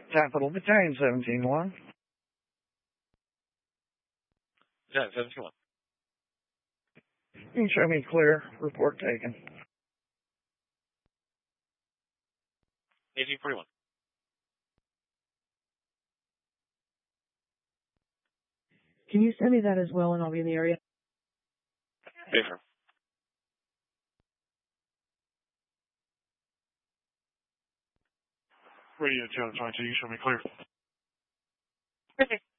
Capital Battalion 17-1. Battalion 17-1. You can show me clear. Report taken. 1841. Can you send me that as well, and I'll be in the area? Affirm. Radio 222, you show me clear. Okay.